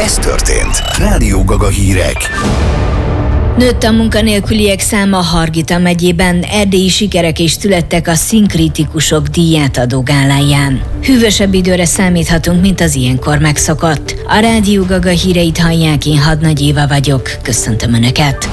Ez történt. Rádió Gaga hírek. Nőtt a munkanélküliek száma Hargita megyében, erdélyi sikerek is születtek a színkritikusok díjátadó gáláján. Hűvösebb időre számíthatunk, mint az ilyenkor megszokott. A Rádió Gaga híreit hallják, én Hadnagy Éva vagyok. Köszöntöm Önöket!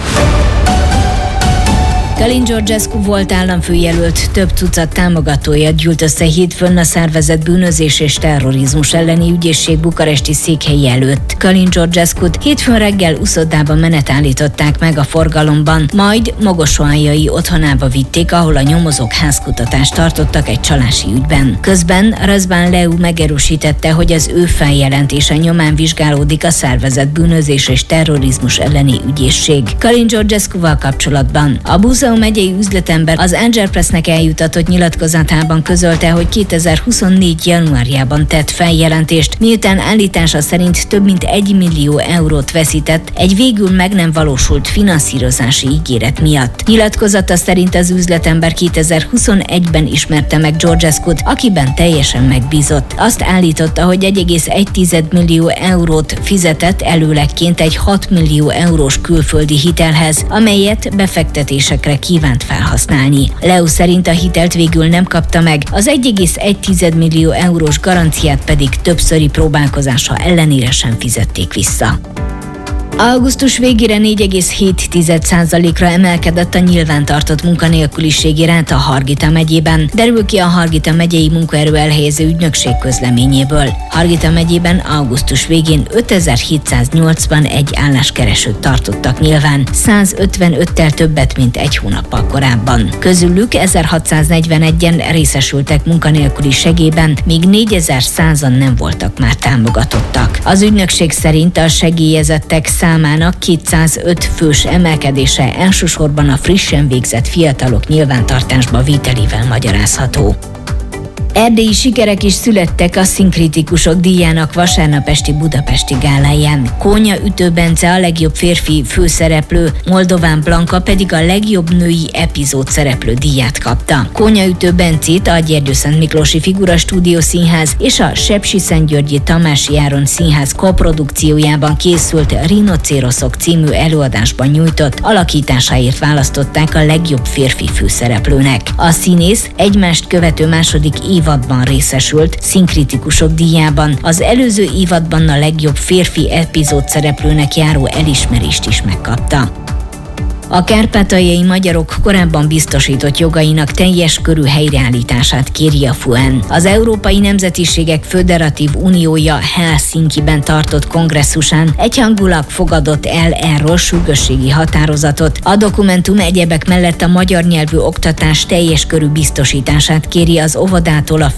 Kalin Georgescu volt államfőjelölt, több tucat támogatója gyűlt össze hétfőn a szervezett bűnözés és terrorizmus elleni ügyészség bukaresti székhelye előtt. Kalin Georgescut hétfőn reggel uszodában menetállították meg a forgalomban, majd Mogosoaljai otthonába vitték, ahol a nyomozók házkutatást tartottak egy csalási ügyben. Közben Razvan Lew megerősítette, hogy az ő feljelentése nyomán vizsgálódik a szervezett bűnözés és terrorizmus elleni ügyészség. Kalin Georgescuval kapcsolatban a Buzău megyei üzletember az Angel Pressnek eljutatott nyilatkozatában közölte, hogy 2024. januárjában tett feljelentést, miután állítása szerint több mint 1 millió eurót veszített egy végül meg nem valósult finanszírozási ígéret miatt. Nyilatkozata szerint az üzletember 2021-ben ismerte meg Georgescut, akiben teljesen megbízott. Azt állította, hogy 1,1 millió eurót fizetett előlegként egy 6 millió eurós külföldi hitelhez, amelyet befektetésekre kívánt felhasználni. Lew szerint a hitelt végül nem kapta meg, az 1,1 millió eurós garanciát pedig többszöri próbálkozása ellenére sem fizették vissza. Augusztus végére 4,7%-ra emelkedett a nyilvántartott munkanélküliségi ráta Hargita megyében, derül ki a Hargita megyei munkaerő elhelyező ügynökség közleményéből. Hargita megyében augusztus végén 5781 álláskeresőt tartottak nyilván, 155-tel többet, mint egy hónappal korábban. Közülük 1641-en részesültek munkanélküli segélyben, míg 4100-an nem voltak már támogatottak. Az ügynökség szerint a segélyezettek számának 205 fős emelkedése elsősorban a frissen végzett fiatalok nyilvántartásba vételével magyarázható. Erdélyi sikerek is születtek a színkritikusok díjának vasárnap esti budapesti gáláján. Kónya Ütő Bence a legjobb férfi főszereplő, Moldován Blanka pedig a legjobb női epizód szereplő díját kapta. Kónya Ütő Bencét a Gyergyőszent Miklósi Figura Stúdió Színház és a Sepsiszentgyörgyi Tamási Áron Színház koprodukciójában készült Rinocéroszok című előadásban nyújtott alakításáért választották a legjobb férfi főszereplőnek. A színész egymást követő második évadban részesült színkritikusok díjában, az előző évadban a legjobb férfi epizód szereplőnek járó elismerést is megkapta. A kárpátaljai magyarok korábban biztosított jogainak teljes körű helyreállítását kéri a FUEN. Az Európai Nemzetiségek Föderatív Uniója Helsinkiben tartott kongresszusán egyhangulag fogadott el erről sürgősségi határozatot. A dokumentum egyebek mellett a magyar nyelvű oktatás teljes körű biztosítását kéri az óvodától a